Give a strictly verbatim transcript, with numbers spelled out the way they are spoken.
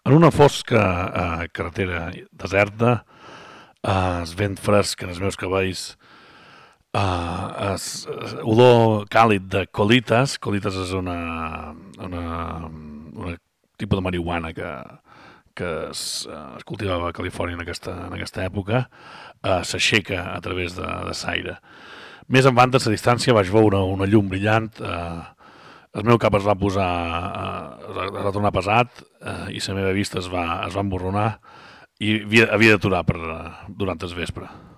En una fosca eh, carretera deserta, eh, es vent fresc en els meus cabells, eh, es, es, olor càlid de colites. Colites és una, una, una tipus de marihuana que, que es, eh, es cultivava a Califòrnia en aquesta, en aquesta època, eh, s'aixeca a través de, de l'aire. Més en banda, a la distància, vaig veure una llum brillant, eh, el meu cap es va posar, eh, es va tornar pesat eh, i la meva vista es va, es va emborronar i havia, havia d'aturar per, durant el vespre.